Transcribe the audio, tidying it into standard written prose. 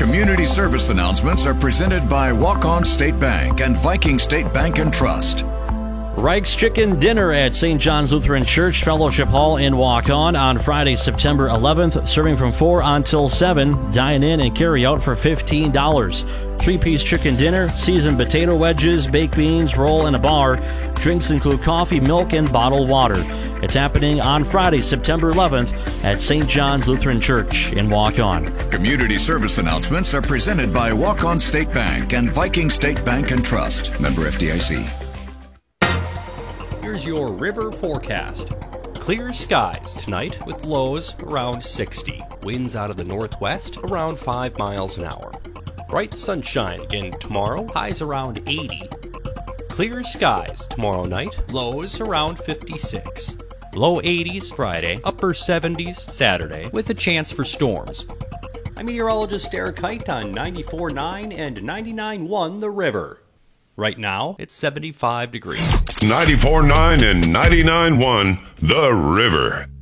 Community service announcements are presented by Walk-On State Bank and Viking State Bank and Trust. Reich's Chicken Dinner at St. John's Lutheran Church Fellowship Hall in Walk-On Friday, September 11th, serving from 4 until 7. Dine in and carry out for $15. Three-piece chicken dinner, seasoned potato wedges, baked beans, roll, and a bar. Drinks include coffee, milk, and bottled water. It's happening on Friday, September 11th at St. John's Lutheran Church in Walk-On. Community service announcements are presented by Walk-On State Bank and Viking State Bank and Trust. Member FDIC. Here's your river forecast. Clear skies tonight with lows around 60. Winds out of the northwest around 5 miles an hour. Bright sunshine again tomorrow, highs around 80. Clear skies tomorrow night, lows around 56. Low 80s Friday, upper 70s Saturday, with a chance for storms. I'm meteorologist Eric Height on 94.9 and 99.1 The River. Right now, it's 75 degrees. 94.9 and 99.1 The River.